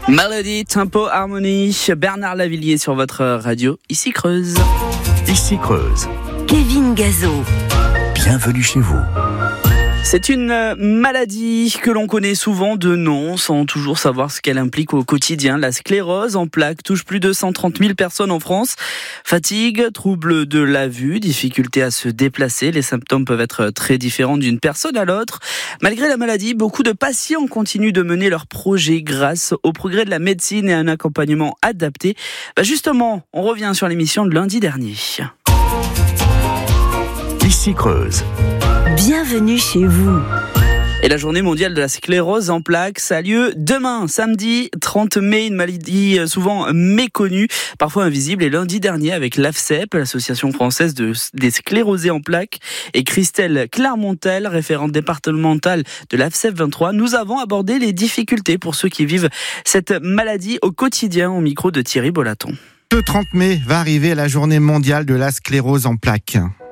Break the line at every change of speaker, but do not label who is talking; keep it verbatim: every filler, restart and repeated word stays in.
Mélodie, tempo, harmonie. Bernard Lavillier sur votre radio. Ici Creuse.
Ici Creuse.
Kevin Gazo.
Bienvenue chez vous.
C'est une maladie que l'on connaît souvent de nom, sans toujours savoir ce qu'elle implique au quotidien. La sclérose en plaques touche plus de cent trente mille personnes en France. Fatigue, troubles de la vue, difficulté à se déplacer. Les symptômes peuvent être très différents d'une personne à l'autre. Malgré la maladie, beaucoup de patients continuent de mener leurs projets grâce au progrès de la médecine et un accompagnement adapté. Bah justement, on revient sur l'émission de lundi dernier.
Ici Creuse.
Bienvenue chez vous.
Et la journée mondiale de la sclérose en plaques, ça a lieu demain, samedi trente mai, une maladie souvent méconnue, parfois invisible. Et lundi dernier, avec l'A F C E P, l'Association française de, des sclérosés en plaques, et Christelle Clermontel, référente départementale de l'A F C E P vingt-trois, nous avons abordé les difficultés pour ceux qui vivent cette maladie au quotidien, au micro de Thierry Bolaton.
Le trente mai va arriver la journée mondiale de la sclérose en plaques.